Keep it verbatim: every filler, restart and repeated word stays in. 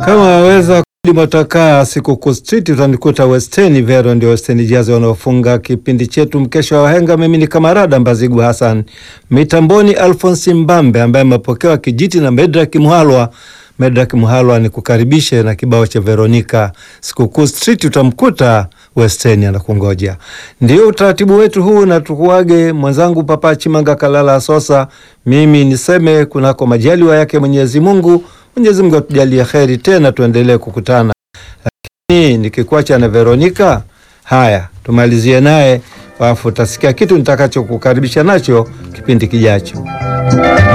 Kama waweza kuli motokaa Sikukuu Street utanikuta Westeni Vero, ndio Westeni Jazz wanaofunga kipindi chetu mkesha wa wahenga. Mimi ni Kamarada Mbazigu Hassan, mitamboni Alphonse Mbambe ambaye amepokewa kijiti na Medrak Muhalwa. Medrak Muhalwa ni kukaribishe na kibao cha Veronica. Sikukuu Street utamkuta Westeni anakungoja. Ndio utaratibu wetu huu, na tukuage mwenzangu Papa Chimanga Kalala Sosa. Mimi niseme kunako majaliwa yake Mwenyezi Mungu. Mwenyezi Mungu atujalie kheri tena tuendelee kukutana. Lakini nikikuacha na Veronica, haya tumalizie naye, wafu utasikia kitu nitakacho kukaribisha nacho kipindi kijacho.